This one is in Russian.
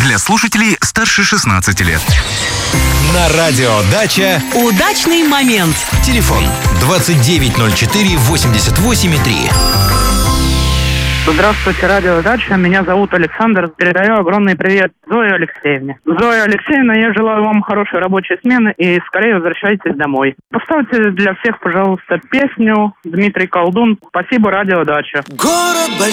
Для слушателей старше 16 лет. На радио «Дача» удачный момент. Телефон 2904-88,3. Здравствуйте, радио «Дача». Меня зовут Александр. Передаю огромный привет Зое Алексеевне. Зоя Алексеевна, я желаю вам хорошей рабочей смены и скорее возвращайтесь домой. Поставьте для всех, пожалуйста, песню Дмитрий Колдун. Спасибо, радио «Дача». Город большой.